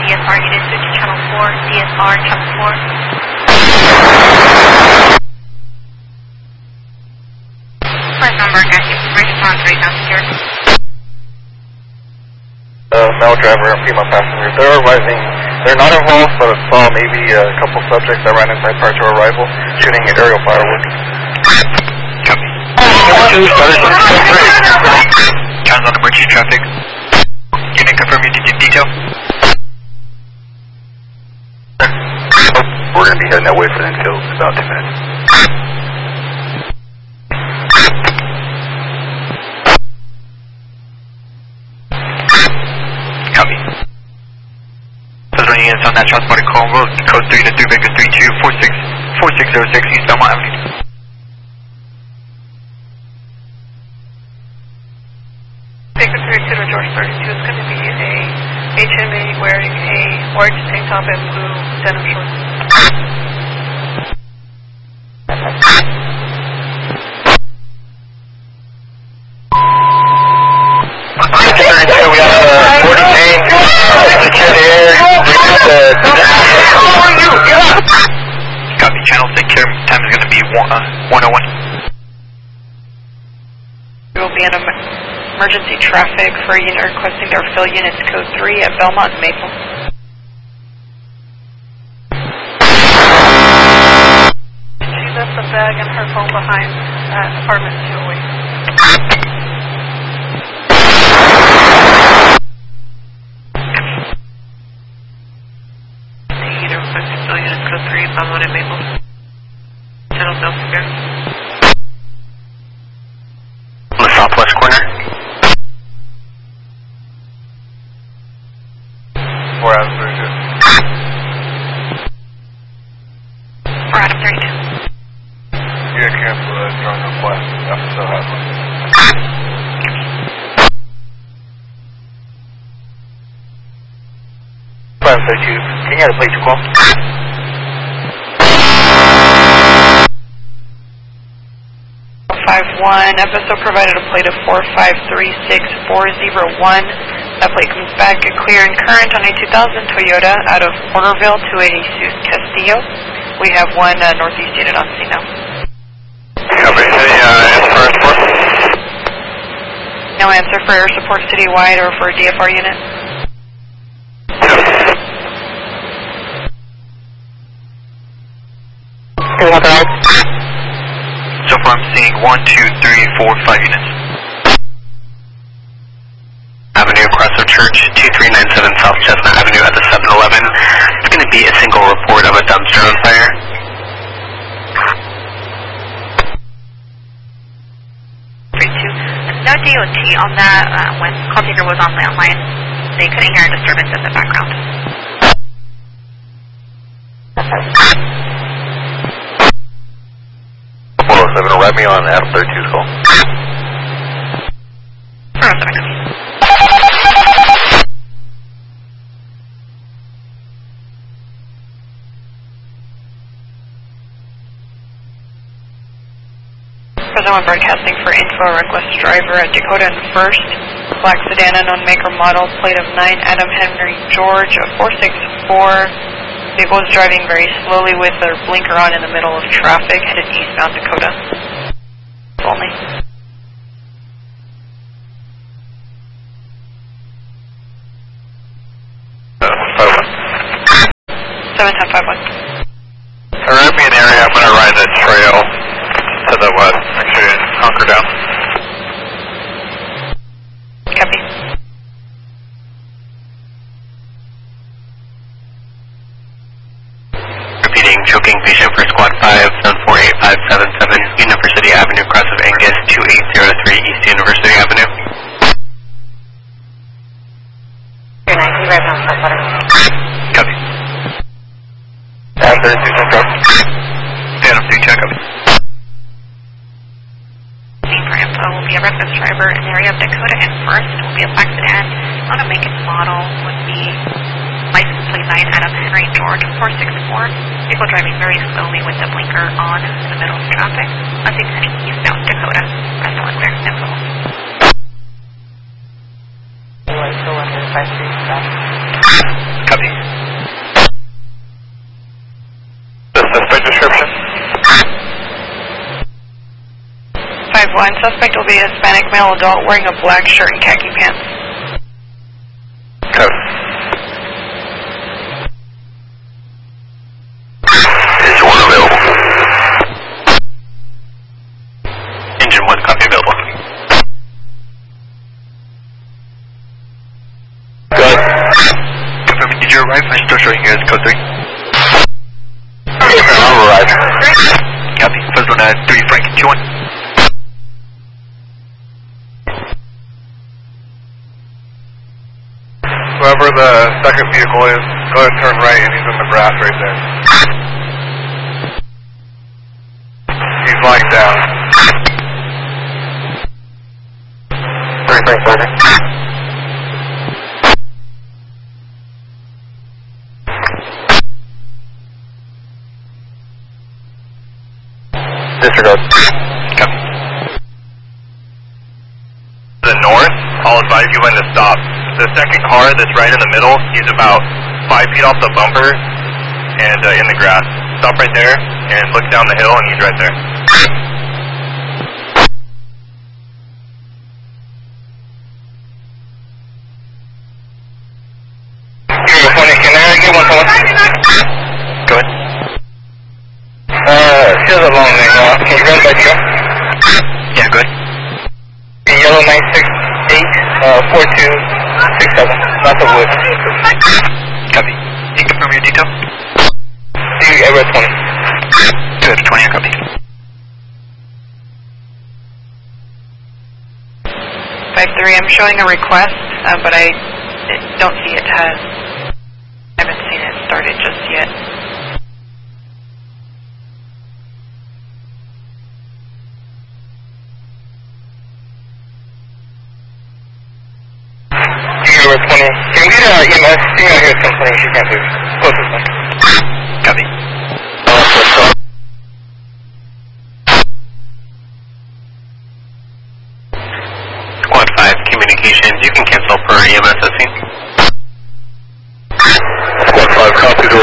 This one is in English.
DSR unit switch to channel 4, DSR channel 4. First number, response rate now secure. Male driver and female passenger. They're arriving. They're not involved, but saw maybe a couple subjects that ran inside prior to arrival, shooting aerial fireworks. Copy. Counts on emergency traffic. Unit confirm your detail. We're going to be heading that way for the infill in about 2 minutes. Copy. Those running units on that transported call road, code 3 to 3 Victor 32 4606 East Belmont Avenue. Victor 32 to George 32 is going to be a HMA wearing a orange tank top and blue denim shorts. We have 40 main, secure the air, Copy, channel secure, time is going to be 101. There will be an emergency traffic for a unit requesting their fill units code 3 at Belmont and Maple. She left the bag and her phone behind at apartment 208. Fill units code 3 at Belmont and Maple. Channel self secure. On the southwest corner. 4 out of 32. 4 out of 32. Yeah, cancel that drone request. After so happens. 5 out of 32. Can you add a plate to call? FSO provided a plate of 4536401. That plate comes back clear and current on a 2000 Toyota out of Porterville to a Jesus Castillo. We have one northeast unit on scene now. Copy. Any answer for air support? No answer for air support citywide or for a DFR unit. So far I'm seeing 1, 2, 3, 4, 5 units. Avenue across the church, 2397 South Chestnut Avenue at the 7-Eleven. It's going to be a single report of a dumpster on fire. No DOT on that. When call taker was on landline, they couldn't hear a disturbance in the background. 407, arrive me on Adam 32's call. 407. Present one broadcasting for info request driver at Dakota and First. Black sedan unknown maker model, plate of 9 Adam Henry George 464. Vehicle is driving very slowly with their blinker on in the middle of traffic, headed eastbound Dakota. Only. 71051. Arrive me an area, I'm going to ride the trail to the west. Make sure you hunker down. Copy. Repeating, choking patient for squad 5, 748577, University Avenue, cross of Angus, 2803 East University Avenue. Copy. Adam 32 confirm. Adam 3 check up. For info will be a reference driver in the area of Dakota and First. Will be a black sedan. On a make and model would be license plate 9 Adam Henry George 464. Vehicle driving very slowly with the blinker on in the middle of traffic. I think heading eastbound Dakota. That's the one clear. Info. Copy. 1, suspect will be a Hispanic male adult wearing a black shirt and khaki pants. Code. Engine 1 available. Engine 1, copy available. Good. Confirming, did you arrive? I'm still showing you as code 3. I'll arrive. Copy. First one, 3 Frank 2-1. Whoever the second vehicle is, go ahead and turn right, and he's in the grass right there. He's lying down. 3 Frank Sergeant. Disregard. Copy. The north, I'll advise you when to stop. The second car that's right in the middle, he's about 5 feet off the bumper and in the grass. Stop right there and look down the hill, and he's right there. Can I get one for Go ahead. Here's a long thing. Can you run by Joe? Yeah, go ahead. Yellow 968, 4267, not the wood. Copy. Can you confirm your detail? Edward 20. Good, 20, I copy. 5-3, I'm showing a request, but I don't see it has. I haven't seen it started just yet. Edward 20. Can we get EMS? Female here is complaining she can't move. Closest one. Copy. Squad 5 communications. You can cancel for EMS at scene. Squad 5, copy.